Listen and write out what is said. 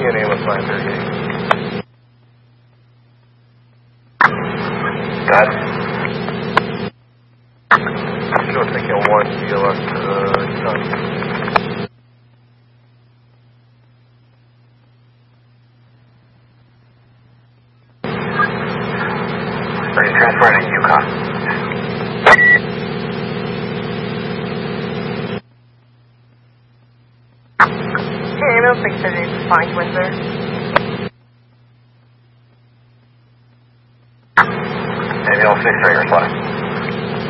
TNA with 938. Got it. Sure, thinking 1, CLS, done. Ready to transfer to Yukon. Ambulance 638 flying to Windsor. Ambulance 638 responding.